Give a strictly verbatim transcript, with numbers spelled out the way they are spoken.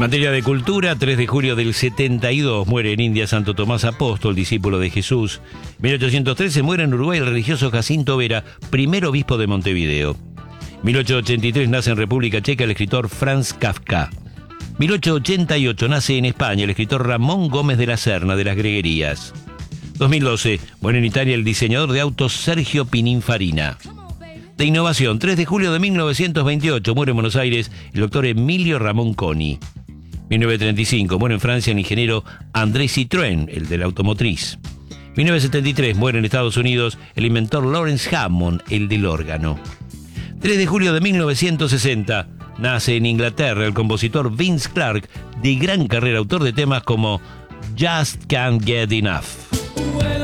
materia de cultura, tres de julio del setenta y dos muere en India Santo Tomás Apóstol, discípulo de Jesús. mil ochocientos trece muere en Uruguay el religioso Jacinto Vera, primer obispo de Montevideo. mil ochocientos ochenta y tres nace en República Checa el escritor Franz Kafka. mil ochocientos ochenta y ocho nace en España el escritor Ramón Gómez de la Serna, de las Greguerías. dos mil doce muere en Italia el diseñador de autos Sergio Pininfarina. De innovación, tres de julio de mil novecientos veintiocho muere en Buenos Aires el doctor Emilio Ramón Coni. mil novecientos treinta y cinco muere en Francia el ingeniero André Citroën, el de la automotriz. mil novecientos setenta y tres muere en Estados Unidos el inventor Lawrence Hammond, el del órgano. tres de julio de mil novecientos sesenta nace en Inglaterra el compositor Vince Clarke, de gran carrera, autor de temas como Just Can't Get Enough.